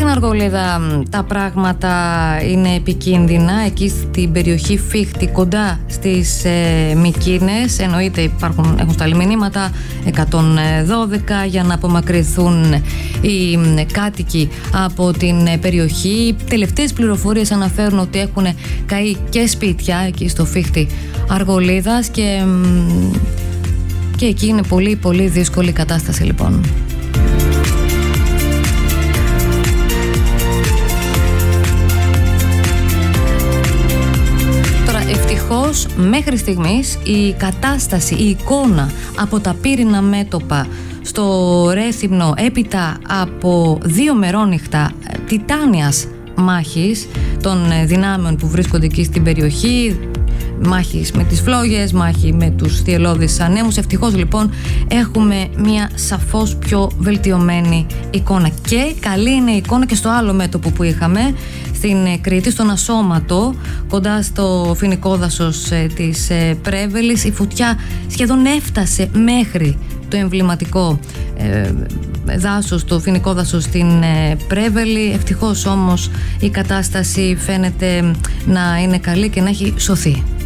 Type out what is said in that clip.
Αργολίδα τα πράγματα είναι επικίνδυνα. Εκεί στην περιοχή Φίχτη, κοντά στις Μυκήνες, εννοείται έχουν σταλεί μηνύματα 112 για να απομακρυνθούν οι κάτοικοι από την περιοχή. Τελευταίες πληροφορίες αναφέρουν ότι έχουν καεί και σπίτια εκεί στο Φίχτη Αργολίδας και εκεί είναι πολύ πολύ δύσκολη η κατάσταση λοιπόν. Ευτυχώς μέχρι στιγμής η κατάσταση, η εικόνα από τα πύρινα μέτωπα στο Ρέθυμνο έπειτα από 2 μερόνυχτα τιτάνιας μάχης των δυνάμεων που βρίσκονται εκεί στην περιοχή, μάχης με τις φλόγες, μάχη με τους θυελλώδεις ανέμους, ευτυχώς λοιπόν έχουμε μια σαφώς πιο βελτιωμένη εικόνα. Και καλή είναι η εικόνα και στο άλλο μέτωπο που είχαμε στην Κρήτη, στον Ασώματο, κοντά στο φοινικό δάσος της Πρέβελης. Η φωτιά σχεδόν έφτασε μέχρι το εμβληματικό δάσος, το φοινικό δάσος στην Πρέβελη. Ευτυχώς όμως η κατάσταση φαίνεται να είναι καλή και να έχει σωθεί.